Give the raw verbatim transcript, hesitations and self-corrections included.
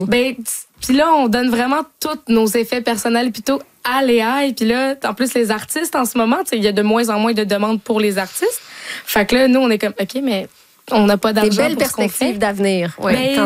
Ben, puis là, on donne vraiment tous nos effets personnels plutôt à l'A I. Puis là, en plus, les artistes, en ce moment, il y a de moins en moins de demandes pour les artistes. Fait que là, nous, on est comme, OK, mais on n'a pas d'argent Des belles pour ce qu'on fait. perspectives d'avenir. Ouais. Ben,